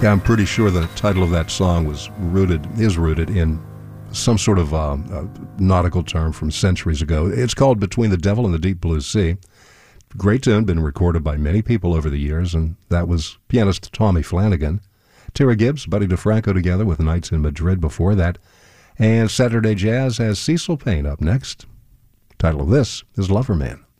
Yeah, I'm pretty sure the title of that song is rooted in some sort of nautical term from centuries ago. It's called Between the Devil and the Deep Blue Sea. Great tune, been recorded by many people over the years, and that was pianist Tommy Flanagan. Tara Gibbs, Buddy DeFranco together with Nights in Madrid before that. And Saturday Jazz has Cecil Payne up next. The title of this is Lover Man.